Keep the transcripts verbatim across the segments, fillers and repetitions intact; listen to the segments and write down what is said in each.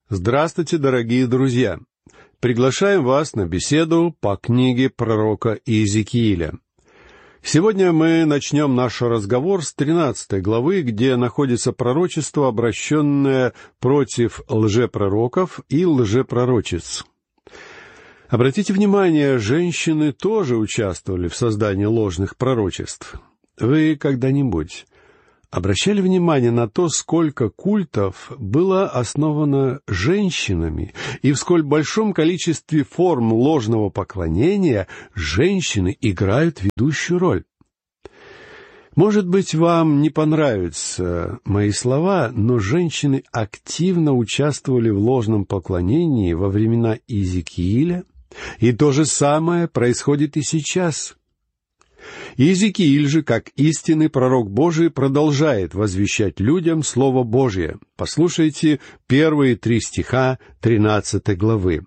Здравствуйте, дорогие друзья! Приглашаем вас на беседу по книге пророка Иезекииля. Сегодня мы начнем наш разговор с тринадцатой главы, где находится пророчество, обращенное против лжепророков и лжепророчиц. Обратите внимание, женщины тоже участвовали в создании ложных пророчеств. Вы когда-нибудь обращали внимание на то, сколько культов было основано женщинами, и в сколь большом количестве форм ложного поклонения женщины играют ведущую роль? Может быть, вам не понравятся мои слова, но женщины активно участвовали в ложном поклонении во времена Иезекииля, и то же самое происходит и сейчас. Иезекииль же, как истинный пророк Божий, продолжает возвещать людям Слово Божье. Послушайте первые три стиха тринадцатой главы.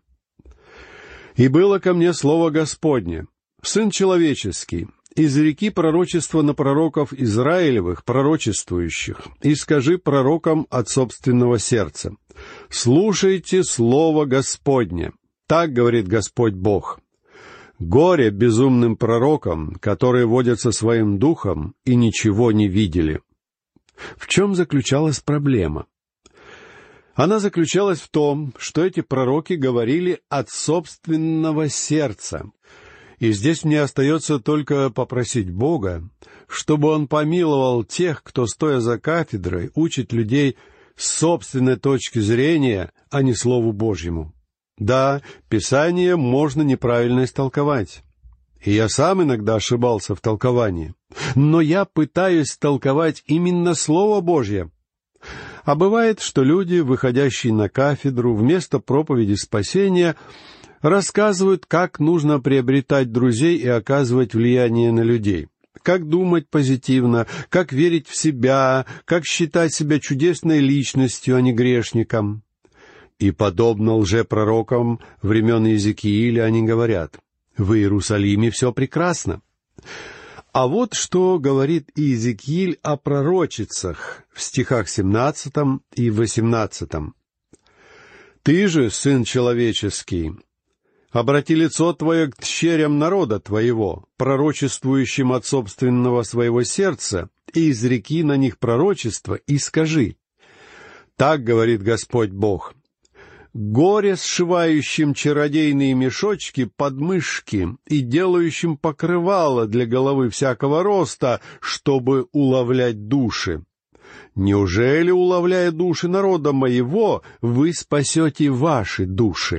«И было ко мне слово Господне: Сын человеческий, изреки пророчество на пророков Израилевых, пророчествующих, и скажи пророкам от собственного сердца: слушайте слово Господне. Так говорит Господь Бог. Горе безумным пророкам, которые водятся своим духом и ничего не видели». В чем заключалась проблема? Она заключалась в том, что эти пророки говорили от собственного сердца. И здесь мне остается только попросить Бога, чтобы Он помиловал тех, кто, стоя за кафедрой, учит людей с собственной точки зрения, а не Слову Божьему. Да, Писание можно неправильно истолковать. И я сам иногда ошибался в толковании. Но я пытаюсь толковать именно Слово Божье. А бывает, что люди, выходящие на кафедру, вместо проповеди спасения, рассказывают, как нужно приобретать друзей и оказывать влияние на людей, как думать позитивно, как верить в себя, как считать себя чудесной личностью, а не грешником. И, подобно лжепророкам времен Иезекииля, они говорят: в Иерусалиме все прекрасно. А вот что говорит Иезекииль о пророчицах в стихах семнадцатом и восемнадцатом. «Ты же, сын человеческий, обрати лицо твое к тщерям народа твоего, пророчествующим от собственного своего сердца, и изреки на них пророчество, и скажи: так говорит Господь Бог. Горе сшивающим чародейные мешочки под мышки и делающим покрывало для головы всякого роста, чтобы уловлять души. Неужели, уловляя души народа моего, вы спасете ваши души?»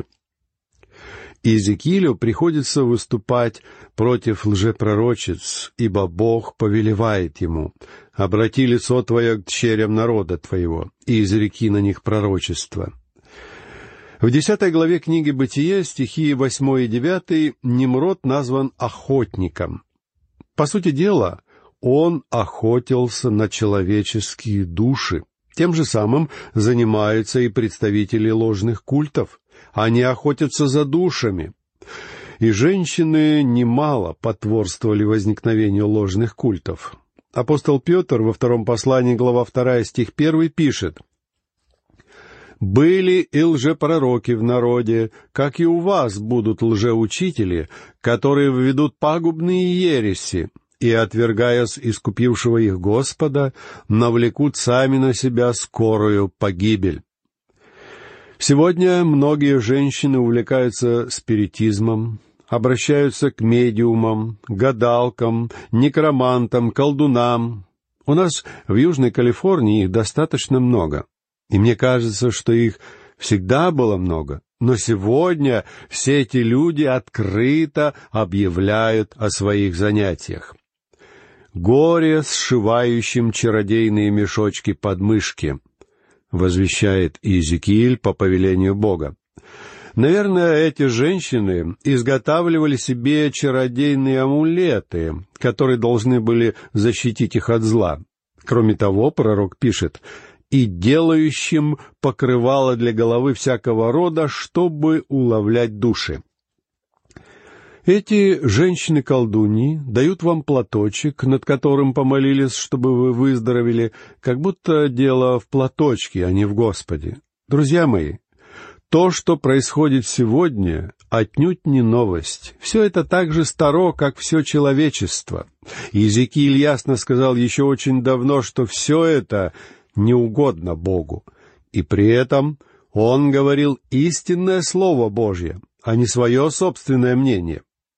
Иезекиилю приходится выступать против лжепророчиц, ибо Бог повелевает ему: «Обрати лицо твое к тщерям народа твоего, и изреки на них пророчество». В десятой главе книги «Бытие», стихи восьмой и девятый, Nimрод назван охотником. По сути дела, он охотился на человеческие души. Тем же самым занимаются и представители ложных культов. Они охотятся за душами. И женщины немало потворствовали возникновению ложных культов. Апостол Петр во втором послании, глава вторая, стих первый, пишет: «Были и лжепророки в народе, как и у вас будут лжеучители, которые введут пагубные ереси, и, отвергаясь искупившего их Господа, навлекут сами на себя скорую погибель». Сегодня многие женщины увлекаются спиритизмом, обращаются к медиумам, гадалкам, некромантам, колдунам. У нас в Южной Калифорнии их достаточно много. И мне кажется, что их всегда было много, но сегодня все эти люди открыто объявляют о своих занятиях. «Горе сшивающим чародейные мешочки под мышки», возвещает Иезекииль по повелению Бога. Наверное, эти женщины изготавливали себе чародейные амулеты, которые должны были защитить их от зла. Кроме того, пророк пишет: «и делающим покрывало для головы всякого рода, чтобы уловлять души». Эти женщины-колдуньи дают вам платочек, над которым помолились, чтобы вы выздоровели, как будто дело в платочке, а не в Господе. Друзья мои, То, что происходит сегодня, отнюдь не новость. Все это так же старо, как все человечество. Иезекииль ясно сказал еще очень давно, что все это не угодно Богу. И при этом он говорил истинное Слово Божье, а не свое собственное мнение.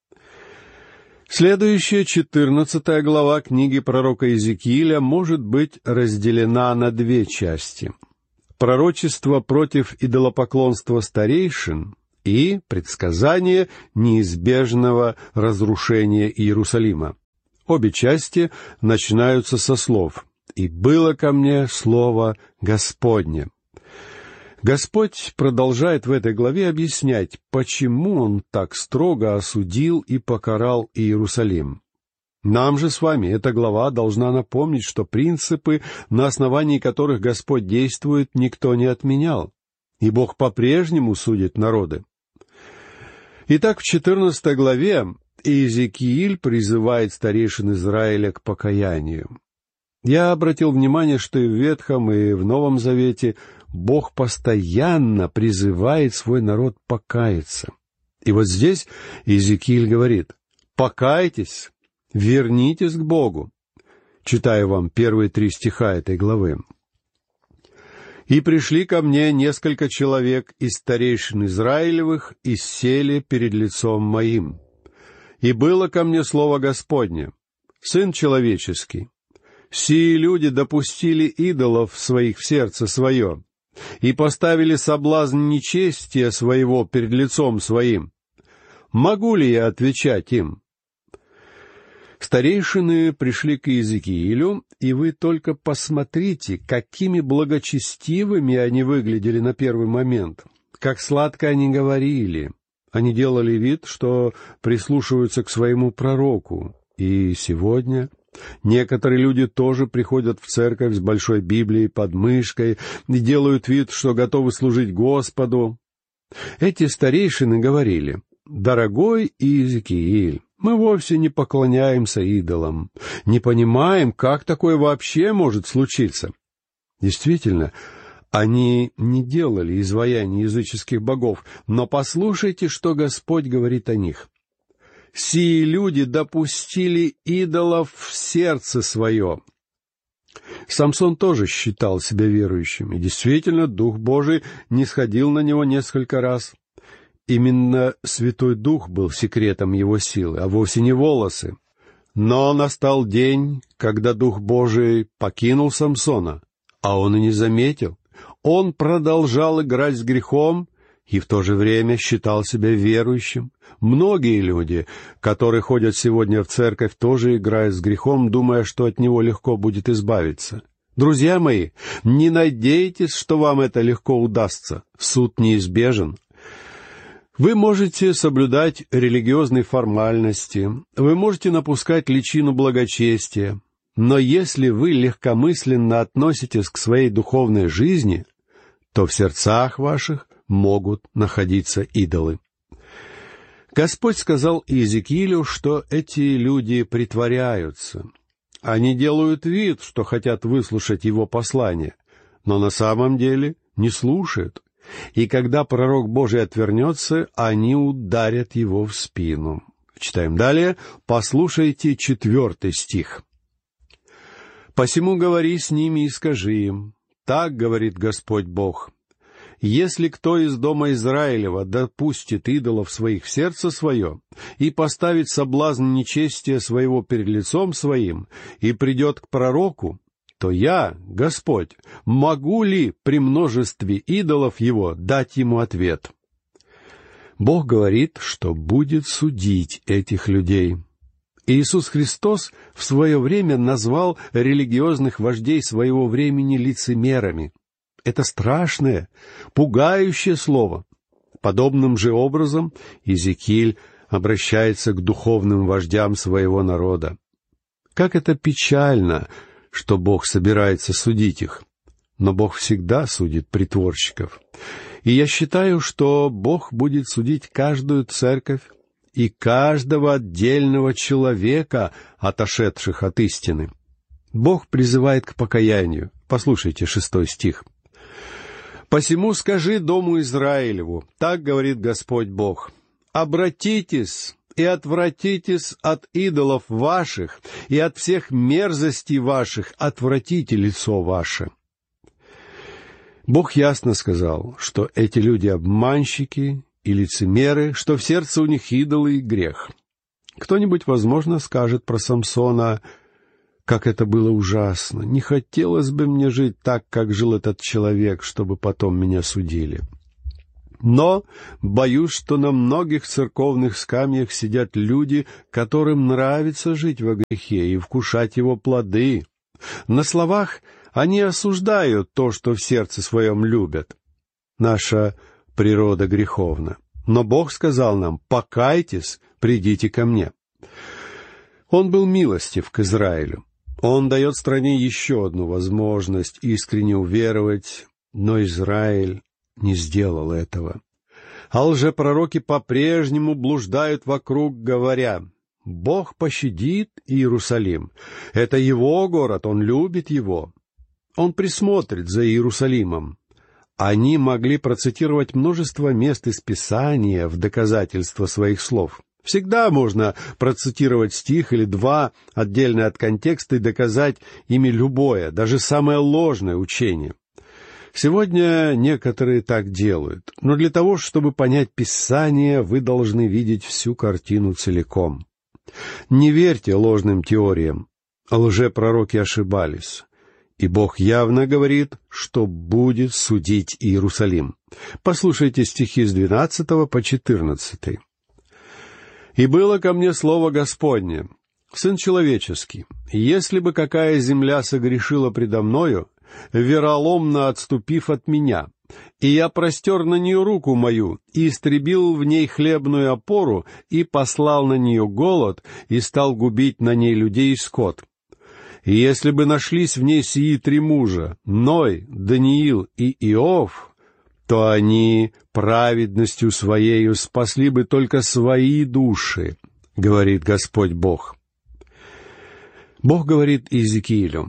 Следующая, четырнадцатая глава книги пророка Иезекииля может быть разделена на две части. Пророчество против идолопоклонства старейшин и предсказание неизбежного разрушения Иерусалима. Обе части начинаются со слов «И было ко мне слово Господне». Господь продолжает в этой главе объяснять, почему Он так строго осудил и покарал Иерусалим. Нам же с вами эта глава должна напомнить, что принципы, на основании которых Господь действует, никто не отменял, и Бог по-прежнему судит народы. Итак, в четырнадцатой главе Иезекииль призывает старейшин Израиля к покаянию. Я обратил внимание, что и в Ветхом, и в Новом Завете Бог постоянно призывает свой народ покаяться. И вот здесь Иезекииль говорит: «Покайтесь, вернитесь к Богу». Читаю вам первые три стиха этой главы. «И пришли ко мне несколько человек из старейшин Израилевых, и сели перед лицом моим. И было ко мне слово Господне: Сын человеческий, сии люди допустили идолов своих в сердце свое, и поставили соблазн нечестия своего перед лицом своим. Могу ли я отвечать им?» Старейшины пришли к Иезекиилю, и вы только посмотрите, какими благочестивыми они выглядели на первый момент, как сладко они говорили. Они делали вид, что прислушиваются к своему пророку. И сегодня некоторые люди тоже приходят в церковь с большой Библией под мышкой и делают вид, что готовы служить Господу. Эти старейшины говорили: «Дорогой Иезекииль, мы вовсе не поклоняемся идолам, не понимаем, как такое вообще может случиться». Действительно, они не делали изваяний языческих богов, но послушайте, что Господь говорит о них. «Сии люди допустили идолов в сердце свое». Самсон тоже считал себя верующим, и действительно, Дух Божий нисходил на него несколько раз. Именно Святой Дух был секретом его силы, а вовсе не волосы. Но настал день, когда Дух Божий покинул Самсона, а он и не заметил. Он продолжал играть с грехом и в то же время считал себя верующим. Многие люди, которые ходят сегодня в церковь, тоже играют с грехом, думая, что от него легко будет избавиться. Друзья мои, не надейтесь, что вам это легко удастся. Суд неизбежен. Вы можете соблюдать религиозные формальности, вы можете напускать личину благочестия, но если вы легкомысленно относитесь к своей духовной жизни, то в сердцах ваших могут находиться идолы. Господь сказал Иезекиилю, что эти люди притворяются. Они делают вид, что хотят выслушать его послание, но на самом деле не слушают. И когда пророк Божий отвернется, они ударят его в спину. Читаем далее. Послушайте четвертый стих. «Посему говори с ними и скажи им: так говорит Господь Бог, если кто из дома Израилева допустит идолов своих в сердце свое и поставит соблазн нечестия своего перед лицом своим и придет к пророку, то я, Господь, могу ли при множестве идолов его дать ему ответ?» Бог говорит, что будет судить этих людей. Иисус Христос в свое время назвал религиозных вождей своего времени лицемерами. Это страшное, пугающее слово. Подобным же образом Иезекииль обращается к духовным вождям своего народа. Как это печально, что Бог собирается судить их. Но Бог всегда судит притворщиков. И я считаю, что Бог будет судить каждую церковь и каждого отдельного человека, отошедших от истины. Бог призывает к покаянию. Послушайте шестой стих. «Посему скажи дому Израилеву, так говорит Господь Бог, обратитесь и отвратитесь от идолов ваших, и от всех мерзостей ваших отвратите лицо ваше». Бог ясно сказал, что эти люди обманщики и лицемеры, что в сердце у них идолы и грех. Кто-нибудь, возможно, скажет про Самсона: «Как это было ужасно! Не хотелось бы мне жить так, как жил этот человек, чтобы потом меня судили». Но боюсь, что на многих церковных скамьях сидят люди, которым нравится жить во грехе и вкушать его плоды. На словах они осуждают то, что в сердце своем любят. Наша природа греховна. Но Бог сказал нам: «Покайтесь, придите ко мне». Он был милостив к Израилю. Он дает стране еще одну возможность искренне уверовать, но Израиль не сделал этого. А лжепророки по-прежнему блуждают вокруг, говоря: «Бог пощадит Иерусалим. Это его город, он любит его. Он присмотрит за Иерусалимом». Они могли процитировать множество мест из Писания в доказательство своих слов. Всегда можно процитировать стих или два, отдельно от контекста, и доказать ими любое, даже самое ложное учение. Сегодня некоторые так делают, но для того, чтобы понять Писание, вы должны видеть всю картину целиком. Не верьте ложным теориям. Лжепророки ошибались. И Бог явно говорит, что будет судить Иерусалим. Послушайте стихи с двенадцатого по четырнадцатый. «И было ко мне слово Господне: Сын человеческий, если бы какая земля согрешила предо мною, вероломно отступив от меня, и я простер на нее руку мою, и истребил в ней хлебную опору, и послал на нее голод, и стал губить на ней людей и скот. И если бы нашлись в ней сии три мужа, Ной, Даниил и Иов, то они праведностью своею спасли бы только свои души, говорит Господь Бог». Бог говорит Иезекиилю: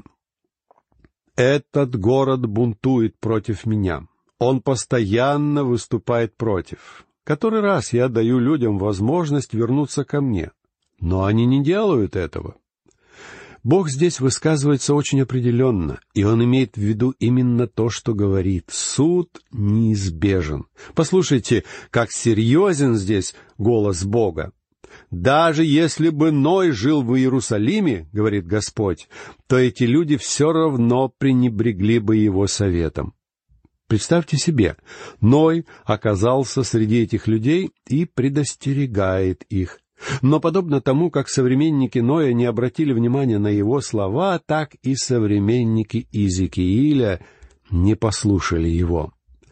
«Этот город бунтует против меня. Он постоянно выступает против. Который раз я даю людям возможность вернуться ко мне, но они не делают этого». Бог здесь высказывается очень определенно, и Он имеет в виду именно то, что говорит. Суд неизбежен. Послушайте, как серьезен здесь голос Бога. «Даже если бы Ной жил в Иерусалиме, — говорит Господь, — то эти люди все равно пренебрегли бы его советом». Представьте себе, Ной оказался среди этих людей и предостерегает их. Но подобно тому, как современники Ноя не обратили внимания на его слова, так и современники Иезекииля не послушали его.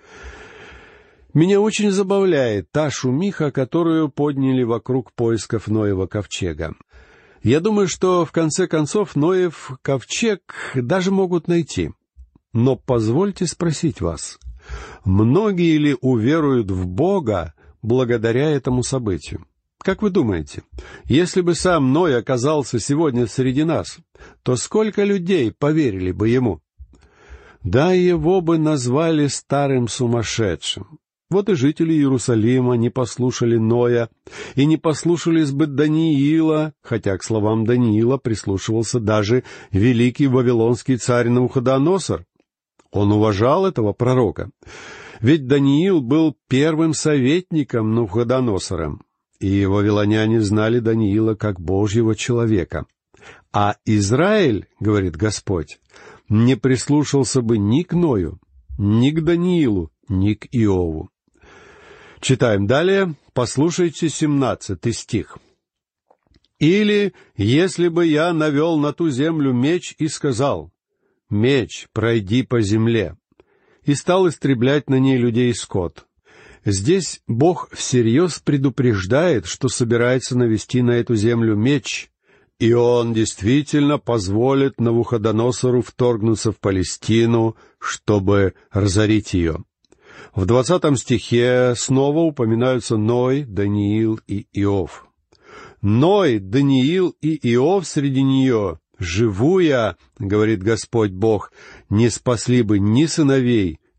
Меня очень забавляет та шумиха, которую подняли вокруг поисков Ноева ковчега. Я думаю, что в конце концов Ноев ковчег даже могут найти. Но позвольте спросить вас, многие ли уверуют в Бога благодаря этому событию? Как вы думаете, если бы сам Ной оказался сегодня среди нас, то сколько людей поверили бы ему? Да, его бы назвали старым сумасшедшим. Вот и жители Иерусалима не послушали Ноя и не послушались бы Даниила, хотя к словам Даниила прислушивался даже великий вавилонский царь Навуходоносор. Он уважал этого пророка, ведь Даниил был первым советником Навуходоносора. И вавилоняне знали Даниила как Божьего человека. А Израиль, говорит Господь, не прислушался бы ни к Ною, ни к Даниилу, ни к Иову. Читаем далее, послушайте семнадцатый стих. «Или, если бы я навел на ту землю меч и сказал: меч, пройди по земле, и стал истреблять на ней людей и скот». Здесь Бог всерьез предупреждает, что собирается навести на эту землю меч, и Он действительно позволит Навуходоносору вторгнуться в Палестину, чтобы разорить ее. В двадцатом стихе снова упоминаются Ной, Даниил и Иов. Ной, Даниил и Иов среди нее, живу я, говорит Господь Бог, не спасли бы ни сыновей,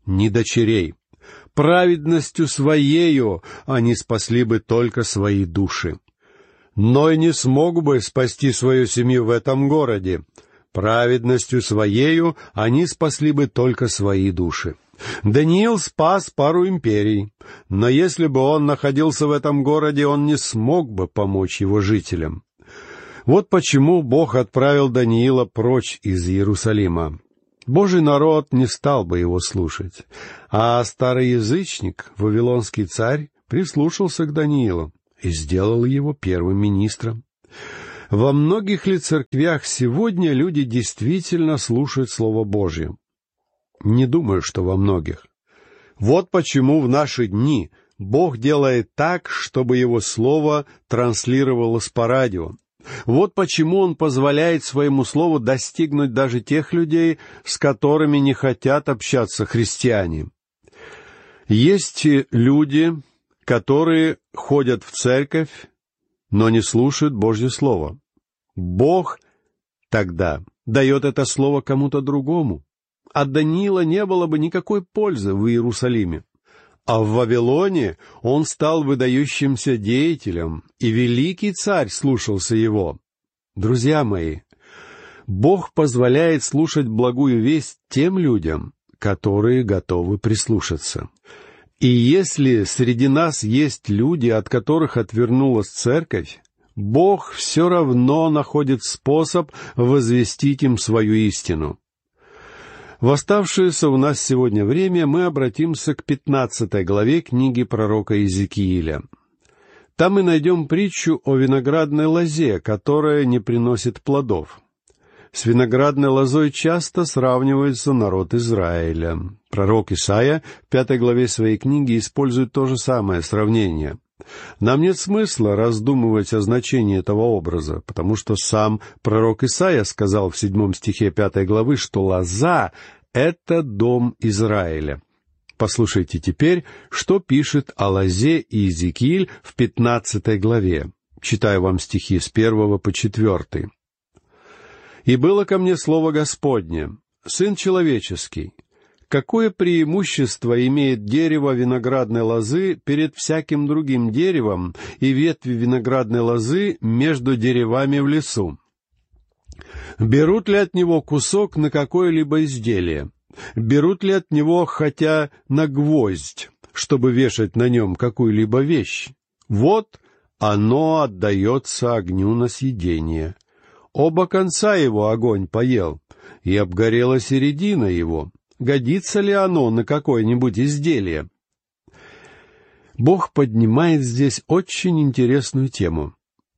ни дочерей. Праведностью Своею они спасли бы только свои души. Ной не смог бы спасти свою семью в этом городе. Праведностью Своею они спасли бы только свои души. Даниил спас пару империй, но если бы он находился в этом городе, он не смог бы помочь его жителям. Вот почему Бог отправил Даниила прочь из Иерусалима. Божий народ не стал бы его слушать, а старый язычник, вавилонский царь, прислушался к Даниилу и сделал его первым министром. Во многих ли церквях сегодня люди действительно слушают Слово Божье? Не думаю, что во многих. Вот почему в наши дни Бог делает так, чтобы Его Слово транслировалось по радио. Вот почему Он позволяет Своему Слову достигнуть даже тех людей, с которыми не хотят общаться христиане. Есть люди, которые ходят в церковь, но не слушают Божье Слово. Бог тогда дает это Слово кому-то другому. От Даниила не было бы никакой пользы в Иерусалиме. А в Вавилоне он стал выдающимся деятелем, и великий царь слушался его. Друзья мои, Бог позволяет слушать благую весть тем людям, которые готовы прислушаться. И если среди нас есть люди, от которых отвернулась церковь, Бог все равно находит способ возвестить им свою истину. В оставшееся у нас сегодня время мы обратимся к пятнадцатой главе книги пророка Иезекииля. Там мы найдем притчу о виноградной лозе, которая не приносит плодов. С виноградной лозой часто сравнивается народ Израиля. Пророк Исаия в пятой главе своей книги использует то же самое сравнение. Нам нет смысла раздумывать о значении этого образа, потому что сам пророк Исаия сказал в седьмом стихе пятой главы, что лоза — это дом Израиля. Послушайте теперь, что пишет о лозе Иезекииль в пятнадцатой главе. Читаю вам стихи с первого по четвертый. «И было ко мне слово Господне: Сын человеческий, какое преимущество имеет дерево виноградной лозы перед всяким другим деревом и ветви виноградной лозы между деревами в лесу? Берут ли от него кусок на какое-либо изделие? Берут ли от него хотя на гвоздь, чтобы вешать на нем какую-либо вещь? Вот оно отдается огню на съедение. Оба конца его огонь поел, и обгорела середина его. Годится ли оно на какое-нибудь изделие?» Бог поднимает здесь очень интересную тему.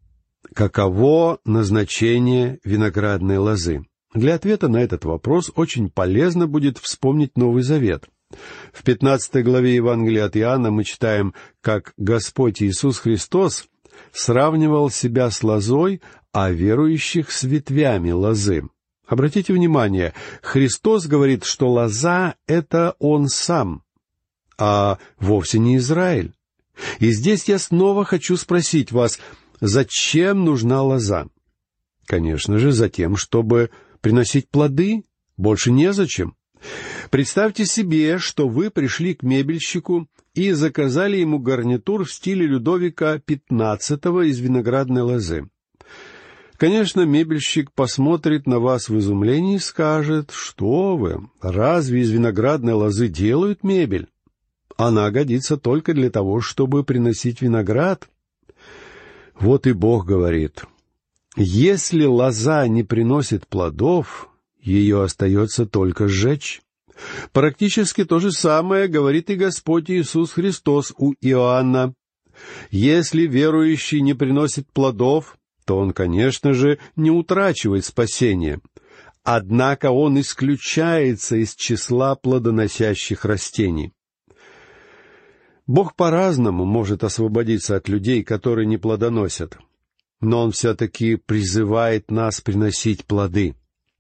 Каково назначение виноградной лозы? Для ответа на этот вопрос очень полезно будет вспомнить Новый Завет. В пятнадцатой главе Евангелия от Иоанна мы читаем, как Господь Иисус Христос сравнивал себя с лозой, а верующих с ветвями лозы. Обратите внимание, Христос говорит, что лоза — это Он Сам, а вовсе не Израиль. И здесь я снова хочу спросить вас, зачем нужна лоза? Конечно же, за тем, чтобы приносить плоды, больше незачем. Представьте себе, что вы пришли к мебельщику и заказали ему гарнитур в стиле Людовика пятнадцатого из виноградной лозы. Конечно, мебельщик посмотрит на вас в изумлении и скажет: «Что вы, разве из виноградной лозы делают мебель? Она годится только для того, чтобы приносить виноград». Вот и Бог говорит: если лоза не приносит плодов, ее остается только сжечь. Практически то же самое говорит и Господь Иисус Христос у Иоанна. Если верующий не приносит плодов, то он, конечно же, не утрачивает спасение. Однако он исключается из числа плодоносящих растений. Бог по-разному может освободиться от людей, которые не плодоносят, но Он все-таки призывает нас приносить плоды.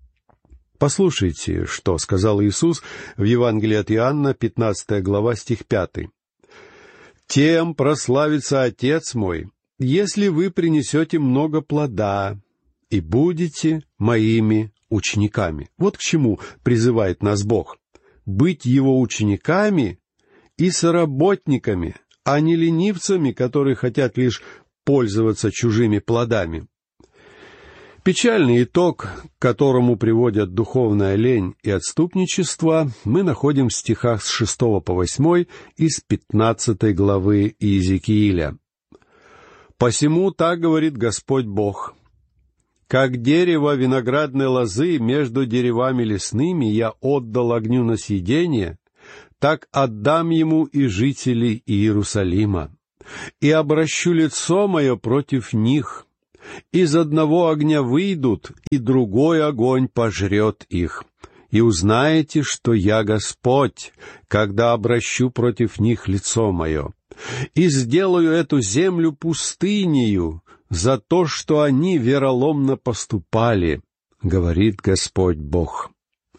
Послушайте, что сказал Иисус в Евангелии от Иоанна, пятнадцатая глава, стих пятый. «Тем прославится Отец мой, если вы принесете много плода и будете моими учениками». Вот к чему призывает нас Бог. быть Его учениками и соработниками, а не ленивцами, которые хотят лишь пользоваться чужими плодами. Печальный итог, к которому приводят духовная лень и отступничество, мы находим в стихах с шестого по восьмой из пятнадцатой главы Иезекииля. «Посему так говорит Господь Бог: как дерево виноградной лозы между деревами лесными я отдал огню на съедение, так отдам ему и жителей Иерусалима, и обращу лицо мое против них. Из одного огня выйдут, и другой огонь пожрет их. И узнаете, что я Господь, когда обращу против них лицо мое. И сделаю эту землю пустынею за то, что они вероломно поступали, говорит Господь Бог».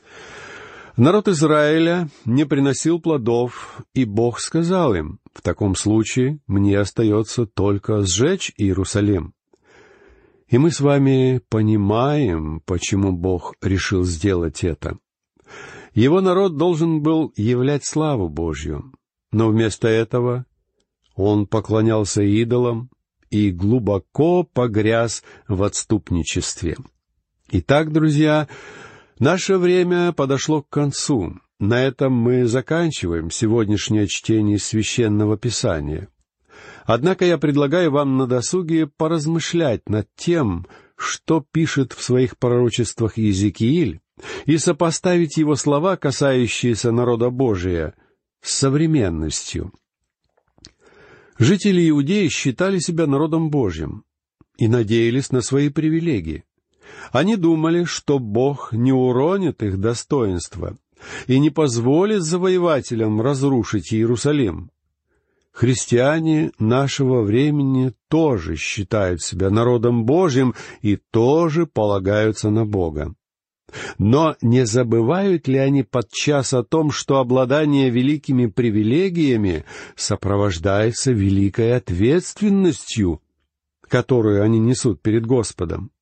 Народ Израиля не приносил плодов, и Бог сказал им: «В таком случае мне остается только сжечь Иерусалим». И мы с вами понимаем, почему Бог решил сделать это. Его народ должен был являть славу Божью, но вместо этого он поклонялся идолам и глубоко погряз в отступничестве. Итак, друзья, наше время подошло к концу. На этом мы заканчиваем сегодняшнее чтение Священного Писания. Однако я предлагаю вам на досуге поразмышлять над тем, что пишет в своих пророчествах Иезекииль, и сопоставить его слова, касающиеся народа Божия, с современностью. Жители Иудеи считали себя народом Божьим и надеялись на свои привилегии. Они думали, что Бог не уронит их достоинства и не позволит завоевателям разрушить Иерусалим. Христиане нашего времени тоже считают себя народом Божьим и тоже полагаются на Бога. Но не забывают ли они подчас о том, что обладание великими привилегиями сопровождается великой ответственностью, которую они несут перед Господом?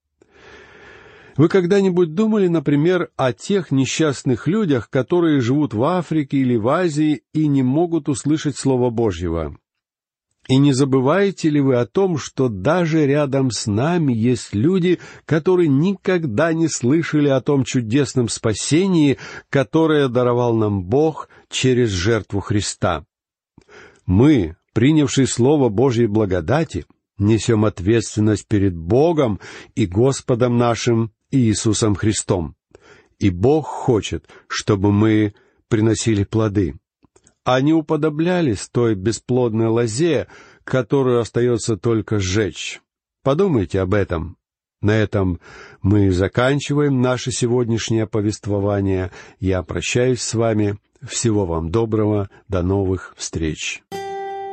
Вы когда-нибудь думали, например, о тех несчастных людях, которые живут в Африке или в Азии и не могут услышать Слово Божьего? И не забываете ли вы о том, что даже рядом с нами есть люди, которые никогда не слышали о том чудесном спасении, которое даровал нам Бог через жертву Христа? Мы, принявшие Слово Божьей благодати, несем ответственность перед Богом и Господом нашим Иисусом Христом. И Бог хочет, чтобы мы приносили плоды, а не уподоблялись той бесплодной лозе, которую остается только сжечь. Подумайте об этом. На этом мы заканчиваем наше сегодняшнее повествование. Я прощаюсь с вами. Всего вам доброго. До новых встреч.